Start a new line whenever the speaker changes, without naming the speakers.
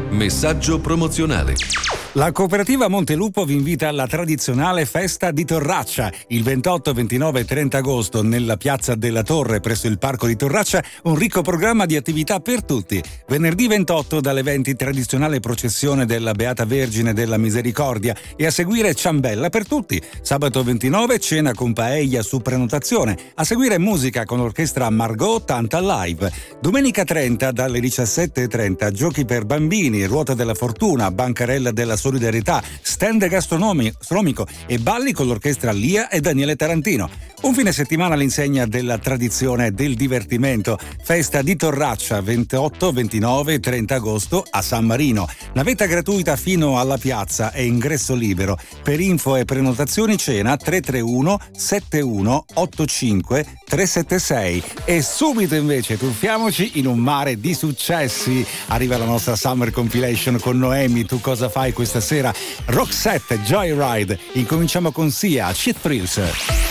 Messaggio promozionale.
La cooperativa Montelupo vi invita alla tradizionale festa di Torraccia. Il 28, 29 e 30 agosto nella piazza della Torre presso il parco di Torraccia un ricco programma di attività per tutti. Venerdì 28 dalle 20 tradizionale processione della Beata Vergine della Misericordia e a seguire ciambella per tutti. Sabato 29 cena con paella su prenotazione. A seguire musica con l'orchestra Margot Tanta Live. Domenica 30 dalle 17:30 giochi per bambini, ruota della fortuna, bancarella della solidarietà, stand gastronomico e balli con l'orchestra Lia e Daniele Tarantino. Un fine settimana all'insegna della tradizione e del divertimento. Festa di Torraccia 28, 29 e 30 agosto a San Marino. Navetta gratuita fino alla piazza e ingresso libero. Per info e prenotazioni cena 331 71 85 376. E subito invece tuffiamoci in un mare di successi. Arriva la nostra Summer Compilation con Noemi. Tu cosa fai questa sera? Roxette, Joyride. Incominciamo con Sia, Cheat Thrills.